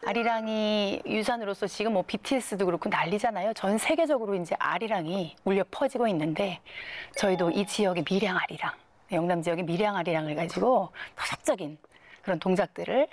아리랑이 유산으로서 지금 뭐 BTS도 그렇고 난리잖아요. 전 세계적으로 이제 아리랑이 울려 퍼지고 있는데 저희도 이 지역의 밀양 아리랑, 영남 지역의 밀양 아리랑을 가지고 토속적인 그런 동작들을